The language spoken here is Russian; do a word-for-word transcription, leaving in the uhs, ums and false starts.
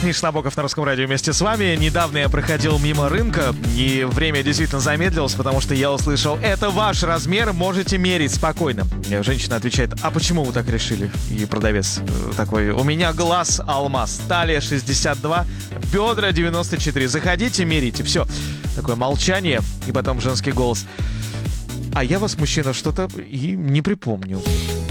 Миша Набоков на Русском радио вместе с вами. Недавно я проходил мимо рынка, и время действительно замедлилось, потому что я услышал: это ваш размер, можете мерить спокойно. И женщина отвечает: а почему вы так решили? И продавец такой: у меня глаз алмаз, талия шестьдесят два, бедра девяносто четыре. Заходите, мерите. Все. Такое молчание, и потом женский голос: а я вас, мужчина, что-то и не припомню.